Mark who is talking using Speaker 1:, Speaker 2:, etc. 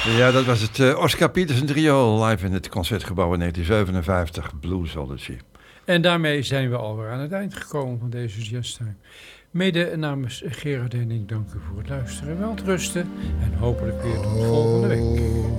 Speaker 1: Ja, dat was het Oscar Peterson Trio live in het Concertgebouw in 1957, Bluesology.
Speaker 2: En daarmee zijn we alweer aan het eind gekomen van deze Jazztime. Mede namens Gerard en ik dank u voor het luisteren. Welterusten en hopelijk weer tot volgende week.